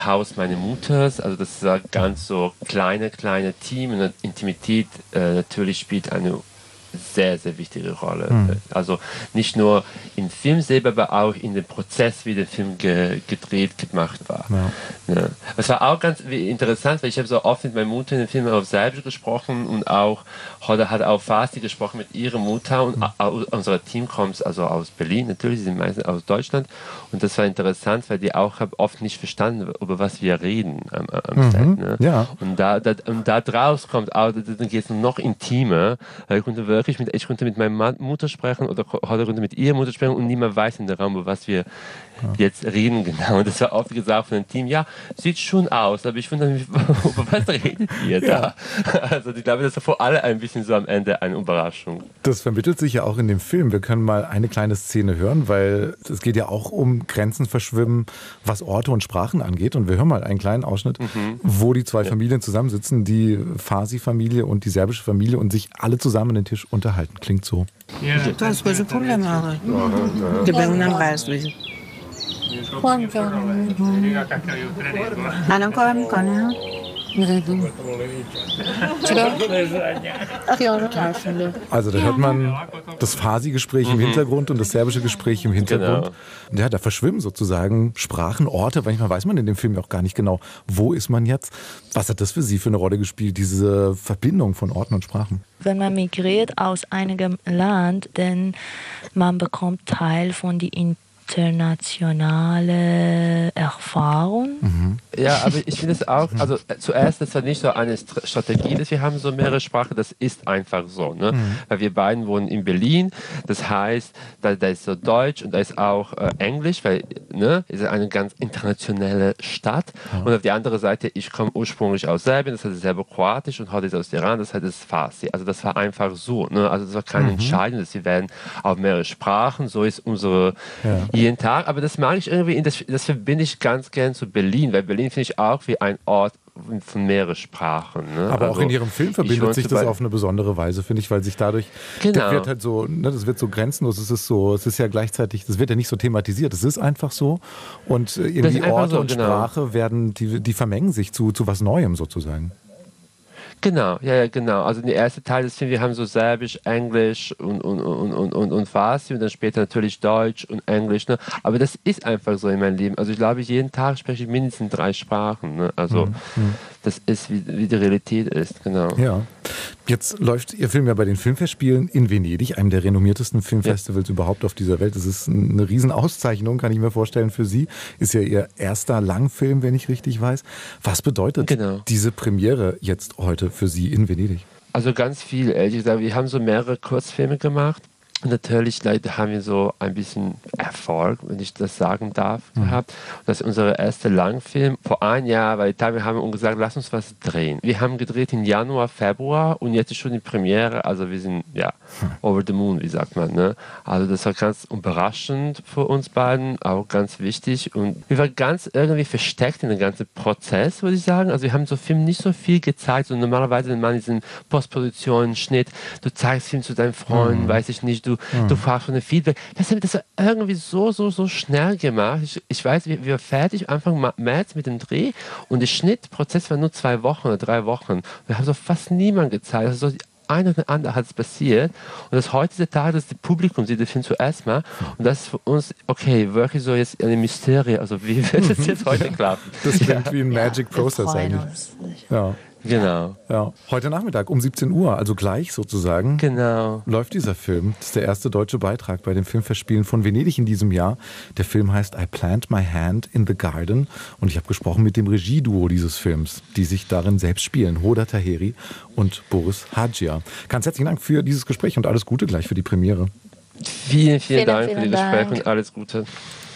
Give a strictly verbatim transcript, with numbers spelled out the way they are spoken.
Haus meiner Mutters, also das ist ein ganz so kleine, kleine Team und Intimität äh, natürlich spielt eine sehr, sehr wichtige Rolle. Mhm. Also nicht nur im Film selber, aber auch in dem Prozess, wie der Film ge gedreht, gemacht war. Ja. Ja. Es war auch ganz interessant, weil ich habe so oft mit meiner Mutter in dem Film auf Serbisch gesprochen und auch heute hat auch Farsi gesprochen mit ihrer Mutter und mhm. unser Team kommt also aus Berlin, natürlich, sie sind meistens aus Deutschland und das war interessant, weil die auch oft nicht verstanden, über was wir reden am, am mhm. Set. Ne? Ja. Und da, da, und da draus kommt auch, dann geht es noch intimer, weil ich konnte wirklich mit, ich konnte mit meiner Mutter sprechen oder heute konnte mit ihrer Mutter sprechen und niemand weiß in der Raum, über was wir ja. jetzt reden genau. Und das war oft gesagt von dem Team, ja, sieht schon aus, aber ich wundere mich, über was redet ihr da? Ja. Also ich glaube, das war für alle ein bisschen so am Ende eine Überraschung. Das vermittelt sich ja auch in dem Film. Wir können mal eine kleine Szene hören, weil es geht ja auch um Grenzen verschwimmen, was Orte und Sprachen angeht. Und wir hören mal einen kleinen Ausschnitt, mhm. wo die zwei ja. Familien zusammensitzen, die Farsi-Familie und die serbische Familie und sich alle zusammen an den Tisch unterhalten. Klingt so. To je skoro problem, ali tebe unam basli. الان کار میکنه Also da hört man das Farsi-Gespräch im Hintergrund und das serbische Gespräch im Hintergrund. Genau. Ja, da verschwimmen sozusagen Sprachen, Orte. Manchmal weiß man in dem Film auch gar nicht genau, wo ist man jetzt. Was hat das für Sie für eine Rolle gespielt, diese Verbindung von Orten und Sprachen? Wenn man migriert aus einem Land, dann man bekommt Teil von die internationale Erfahrung. Mhm. Ja, aber ich finde es auch, also zuerst, das war nicht so eine Strategie, dass wir haben so mehrere Sprachen, das ist einfach so, ne? Mhm. Weil wir beiden wohnen in Berlin, das heißt, da, da ist so Deutsch und da ist auch äh, Englisch, weil, ne, es ist eine ganz internationale Stadt. Ja. Und auf die andere Seite, ich komme ursprünglich aus Serbien, das heißt selber Kroatisch und heute ist aus Iran, das heißt es ist Farsi. Also das war einfach so, ne? Also das war keine mhm. Entscheidung, dass wir werden auf mehrere Sprachen, so ist unsere ja. jeden Tag, aber das mag ich irgendwie, das, das verbinde ich ganz gern zu Berlin, weil Berlin finde ich auch wie ein Ort von mehreren Sprachen. Ne? Aber also, auch in Ihrem Film verbindet sich das auf eine besondere Weise, finde ich, weil sich dadurch, genau. das wird halt so, ne, das wird so grenzenlos, es ist so, es ist ja gleichzeitig, das wird ja nicht so thematisiert, es ist einfach so und irgendwie Orte so, und genau. Sprache werden, die, die vermengen sich zu, zu was Neuem sozusagen. Genau, ja, ja, genau. Also der erste Teil des Films, wir haben so Serbisch, Englisch und, und, und, und, und, und Farsi und dann später natürlich Deutsch und Englisch. Ne? Aber das ist einfach so in meinem Leben. Also ich glaube, jeden Tag spreche ich mindestens drei Sprachen. Ne? Also mhm. das ist, wie, wie die Realität ist, genau. Ja. Jetzt läuft Ihr Film ja bei den Filmfestspielen in Venedig, einem der renommiertesten Filmfestivals ja. überhaupt auf dieser Welt. Das ist eine Riesenauszeichnung, kann ich mir vorstellen, für Sie. Ist ja Ihr erster Langfilm, wenn ich richtig weiß. Was bedeutet genau. diese Premiere jetzt heute für Sie in Venedig? Also ganz viel, ehrlich gesagt. Wir haben so mehrere Kurzfilme gemacht. Und natürlich leider haben wir so ein bisschen Erfolg, wenn ich das sagen darf, mhm. gehabt. Das ist unser erster Langfilm. Vor einem Jahr war Italien, haben wir uns gesagt, lass uns was drehen. Wir haben gedreht im Januar, Februar und jetzt ist schon die Premiere. Also wir sind, ja, over the moon, wie sagt man. Ne? Also das war ganz überraschend für uns beiden, auch ganz wichtig. Und wir waren ganz irgendwie versteckt in dem ganzen Prozess, würde ich sagen. Also wir haben so Film nicht so viel gezeigt. So normalerweise, wenn man in Postproduktion, Schnitt, du zeigst Film zu deinen Freunden, mhm. weiß ich nicht, du Du, mhm. du fragst von dem Feedback. Das, das war irgendwie so, so, so schnell gemacht. Ich, ich weiß, wir, wir waren fertig Anfang März mit dem Dreh und der Schnittprozess war nur zwei Wochen oder drei Wochen. Wir haben so fast niemand gezeigt. Also so ein oder andere hat es passiert. Und das heutige Tag, dass das Publikum sieht den Film zuerst mal. Und das ist für uns, okay, wirklich so jetzt eine Mysterie. Also wie wird es jetzt heute klappen? Das klingt ja. wie ein Magic Process eigentlich. Ja. Genau. Ja. Heute Nachmittag um siebzehn Uhr, also gleich sozusagen, genau. läuft dieser Film. Das ist der erste deutsche Beitrag bei den Filmfestspielen von Venedig in diesem Jahr. Der Film heißt I Plant My Hand in the Garden und ich habe gesprochen mit dem Regieduo dieses Films, die sich darin selbst spielen, Hoda Taheri und Boris Hadjia. Ganz herzlichen Dank für dieses Gespräch und alles Gute gleich für die Premiere. Vielen, vielen, vielen Dank vielen für das Gespräch und alles Gute.